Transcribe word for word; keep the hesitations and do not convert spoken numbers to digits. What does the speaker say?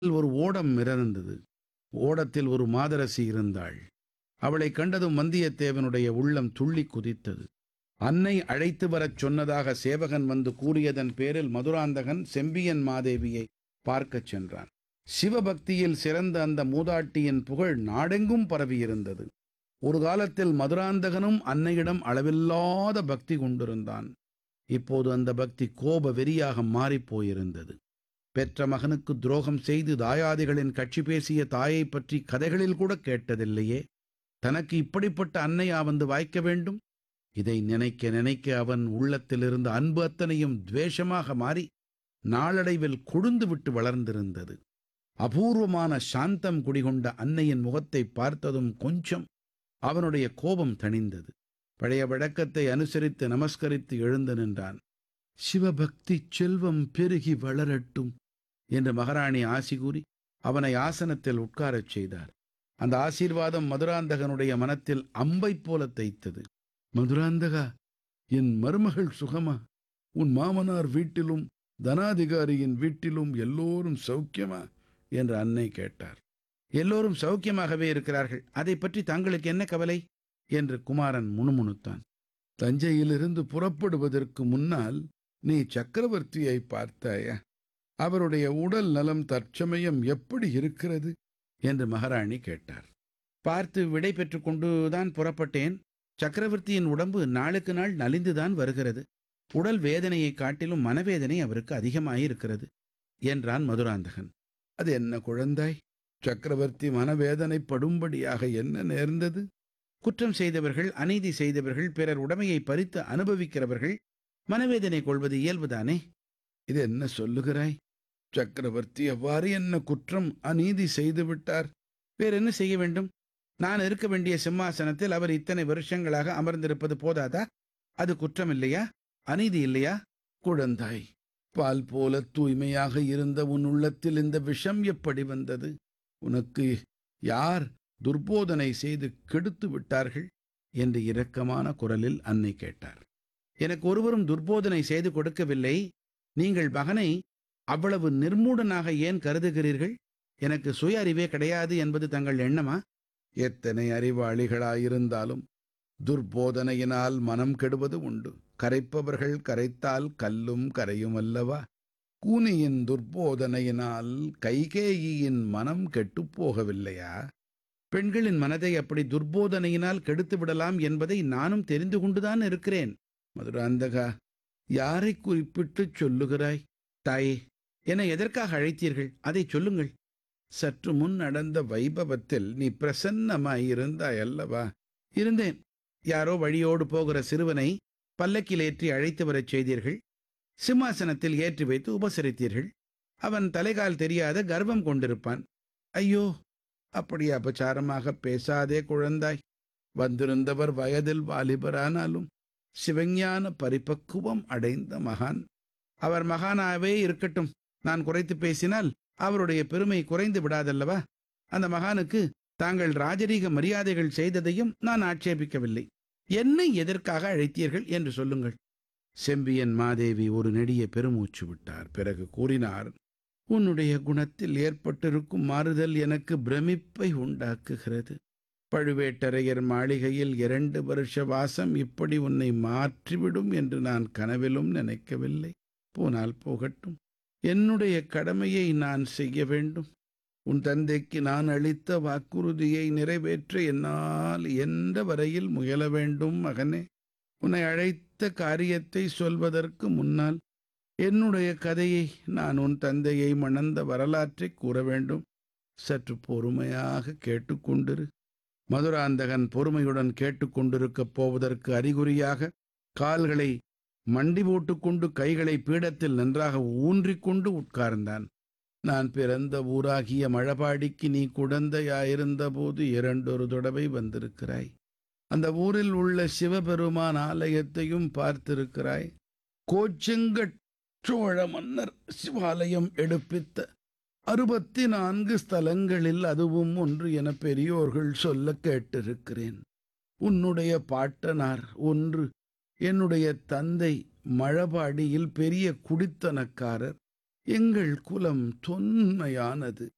ஒரு ஓடம் மிதந்தது. ஓடத்தில் ஒரு மாதரசி இருந்தாள். அவளைக் கண்டதும் வந்தியத்தேவனுடைய உள்ளம் துள்ளிக் குதித்தது. அன்னை அழைத்து வரச் சொன்னதாக சேவகன் வந்து கூறியதன் பேரில் மதுராந்தகன் செம்பியன் மாதேவியை பார்க்கச் சென்றான். சிவபக்தியில் சிறந்த அந்த மூதாட்டியின் புகழ் நாடெங்கும் பரவியிருந்தது. ஒரு காலத்தில் மதுராந்தகனும் அன்னையிடம் அளவில்லாத பக்தி கொண்டிருந்தான். இப்போது அந்த பக்தி கோப வெறியாக மாறிப் போயிருந்தது. பெற்ற மகனுக்கு துரோகம் செய்து தாயாதிகளின் கட்சி பேசிய தாயைப் பற்றி கதைகளில் கூட கேட்டதில்லையே. தனக்கு இப்படிப்பட்ட அன்னையா வந்து வாய்க்க வேண்டும்? இதை நினைக்க நினைக்க அவன் உள்ளத்திலிருந்த அன்பு அத்தனையும் துவேஷமாக மாறி நாளடைவில் கொழுந்து விட்டு வளர்ந்திருந்தது. அபூர்வமான சாந்தம் குடிகொண்ட அன்னையின் முகத்தை பார்த்ததும் கொஞ்சம் அவனுடைய கோபம் தணிந்தது. பழைய வழக்கத்தை அனுசரித்து நமஸ்கரித்து எழுந்து நின்றான். சிவபக்தி செல்வம் பெருகி வளரட்டும் என்று மகாராணி ஆசி கூறி அவனை ஆசனத்தில் உட்காரச் செய்தார். அந்த ஆசீர்வாதம் மதுராந்தகனுடைய மனத்தில் அம்பைப் போல தைத்தது. மதுராந்தகா, என் மருமகள் சுகமா? உன் மாமனார் வீட்டிலும் தனாதிகாரியின் வீட்டிலும் எல்லோரும் சௌக்கியமா என்று அன்னை கேட்டார். எல்லோரும் சௌக்கியமாகவே இருக்கிறார்கள். அதை பற்றி தாங்களுக்கு என்ன கவலை என்று குமாரன் முணுமுணுத்தான். தஞ்சையிலிருந்து புறப்படுவதற்கு முன்னால் நீ சக்கரவர்த்தியை பார்த்தாயா? அவருடைய உடல் நலம் தற்சமயம் எப்படி இருக்கிறது என்று மகாராணி கேட்டார். பார்த்து விடை பெற்று கொண்டுதான் புறப்பட்டேன். சக்கரவர்த்தியின் உடம்பு நாளுக்கு நாள் நலிந்துதான் வருகிறது. உடல் வேதனையை காட்டிலும் மனவேதனை அவருக்கு அதிகமாயிருக்கிறது என்றான் மதுராந்தகன். அது என்ன குழந்தாய், சக்கரவர்த்தி மனவேதனைப்படும்படியாக என்ன நேர்ந்தது? குற்றம் செய்தவர்கள், அநீதி செய்தவர்கள், பிறர் உடைமையை பறித்து அனுபவிக்கிறவர்கள் மனவேதனை கொள்வது இயல்புதானே. இது என்ன சொல்லுகிறாய்? சக்கரவர்த்தி எவ்வாறு என்ன குற்றம் அநீதி செய்து விட்டார்? வேற என்ன செய்ய வேண்டும்? நான் இருக்க வேண்டிய சிம்மாசனத்தில் அவர் இத்தனை வருஷங்களாக அமர்ந்திருப்பது போதாதா? அது குற்றம் இல்லையா? அநீதி இல்லையா? குழந்தாய், பால் போல தூய்மையாக இருந்த உன் உள்ளத்தில் இந்த விஷம் எப்படி வந்தது? உனக்கு யார் துர்போதனை செய்து கெடுத்து விட்டார்கள் என்று இரக்கமான குரலில் அன்னை கேட்டார். எனக்கு ஒருவரும் துர்போதனை செய்து கொடுக்கவில்லை. நீங்கள் மகனை அவ்வளவு நிர்மூடனாக ஏன் கருதுகிறீர்கள்? எனக்கு சுய அறிவே கிடையாது என்பது தங்கள் எண்ணமா? எத்தனை அறிவாளிகளாயிருந்தாலும் துர்போதனையினால் மனம் கெடுவது உண்டு. கரைப்பவர்கள் கரைத்தால் கல்லும் கரையும் அல்லவா? கூனியின் துர்போதனையினால் கைகேயியின் மனம் கெட்டுப் போகவில்லையா? பெண்களின் மனதை அப்படி துர்போதனையினால் கெடுத்து விடலாம் என்பதை நானும் தெரிந்து கொண்டுதான் இருக்கிறேன். மதுராந்தகா, யாரை குறிப்பிட்டு சொல்லுகிறாய்? தாயே, என்னை எதற்காக அழைத்தீர்கள்? அதை சொல்லுங்கள். சற்று முன் நடந்த வைபவத்தில் நீ பிரசன்னமாயிருந்தாய் அல்லவா? இருந்தேன். யாரோ வழியோடு போகிற சிறுவனை பல்லக்கில் ஏற்றி அழைத்து வரச் செய்தீர்கள். சிம்மாசனத்தில் ஏற்றி வைத்து உபசரித்தீர்கள். அவன் தலைகால் தெரியாத கர்வம் கொண்டிருப்பான். ஐயோ, அப்படி அபச்சாரமாக பேசாதே குழந்தாய். வந்திருந்தவர் வயதில் வாலிபரானாலும் சிவஞான பரிபக்குவம் அடைந்த மகான். அவர் மகானாவே இருக்கட்டும். நான் குறைத்து பேசினால் அவருடைய பெருமை குறைந்து விடாதல்லவா? அந்த மகானுக்கு தாங்கள் ராஜரீக மரியாதைகள் செய்ததையும் நான் ஆட்சேபிக்கவில்லை. என்னை எதற்காக அழைத்தீர்கள் என்று சொல்லுங்கள். செம்பியன் மாதேவி ஒரு நெடிய பெருமூச்சு விட்டார். பிறகு கூறினார், உன்னுடைய குணத்தில் ஏற்பட்டிருக்கும் மாறுதல் எனக்கு பிரமிப்பை உண்டாக்குகிறது. பழுவேட்டரையர் மாளிகையில் இரண்டு வருஷ வாசம் இப்படி உன்னை மாற்றிவிடும் என்று நான் கனவிலும் நினைக்கவில்லை. போனால் போகட்டும். என்னுடைய கடமையை நான் செய்ய வேண்டும். உன் தந்தைக்கு நான் அளித்த வாக்குறுதியை நிறைவேற்ற என்னால் எந்த வரையில் முயல வேண்டும். மகனே, உன்னை அழைத்த காரியத்தை சொல்வதற்கு முன்னால் என்னுடைய கதையை, நான் உன் தந்தையை மணந்த வரலாற்றை கூற வேண்டும். சற்று பொறுமையாக கேட்டுக்கொண்டிரு. மதுராந்தகன் பொறுமையுடன் கேட்டுக்கொண்டிருக்கப் போவதற்கு அறிகுறியாக கால்களை மண்டி போட்டுக்கொண்டு கைகளை பீடத்தில் நன்றாக ஊன்றிக்கொண்டு உட்கார்ந்தான். நான் பிறந்த ஊராகிய மழபாடிக்கு நீ குழந்தையாயிருந்த போது இரண்டொரு தடவை வந்திருக்கிறாய். அந்த ஊரில் உள்ள சிவபெருமான் ஆலயத்தையும் பார்த்திருக்கிறாய். கோச்செங்கட் சோழ மன்னர் சிவாலயம் எடுப்பித்த அறுபத்தி நான்கு ஸ்தலங்களில் அதுவும் ஒன்று என பெரியோர்கள் சொல்ல கேட்டிருக்கிறேன். உன்னுடைய பாட்டனார் ஒன்று, என்னுடைய தந்தை மழபாடியில் பெரிய குடித்தனக்காரர். எங்கள் குலம் தொன்மையானது.